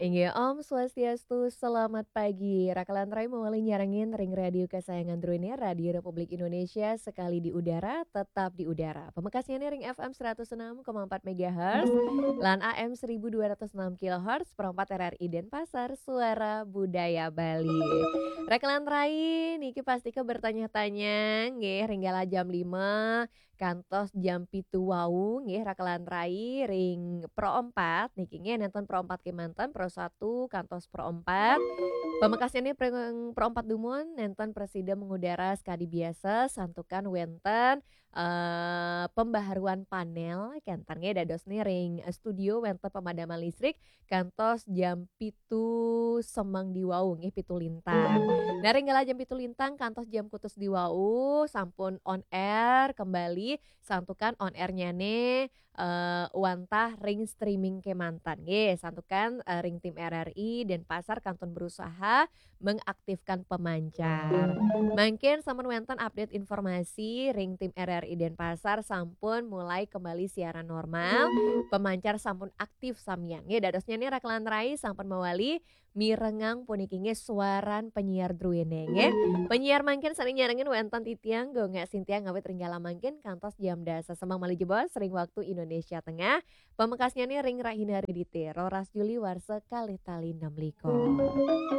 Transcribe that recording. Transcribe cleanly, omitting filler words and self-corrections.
Inge Om Swastiastu, selamat pagi. Rakalan Rai mawali nyarengin ring radio kesayangan Drunya Radio Republik Indonesia sekali di udara, tetap di udara. Pemekasnya nih ring FM 106,4 MHz, lan AM 1206 kHz, perempat RRI Denpasar, suara budaya Bali. Rakalan Rai, niki pasti ke bertanya-tanya, nggih, ringgala jam 5, kantos jam pitu wau nggih rakalan rai ring Pro 4 niki nggih nonton Pro 4 kemanten Pro 1 kantos Pro 4 pamekasan pring Pro 4 dumon nenten presiden mengudara sekali biasa santukan wenten pembaharuan panel kenten nggih dados nih ring studio wenten pemadaman listrik kantos jam pitu semang di wau nggih pitu lintang. Nah ringgala jam pitu lintang kantos jam kutus di wau sampun on air kembali santukan on airnya nih wantah ring streaming kemantan nggih santukan ring tim RRI Denpasar kanton berusaha mengaktifkan pemancar. Mungkin sampun wonten update informasi ring tim RRI Denpasar sampun mulai kembali siaran normal, pemancar sampun aktif samyang nggih dadosnya nih rakalan rai sampun mawali mirengang puniki nggih suaran penyiar druene nggih. Penyiar mangkin sering nyarengin wonten titiang go nggak Sintia ngawit ringgala mangkin kantos jam dasa semang mali jebol sering waktu Indonesia Tengah. Pamekasnya nih ring rahina ridite Roras Juli Warsa kalih tali 6 liko.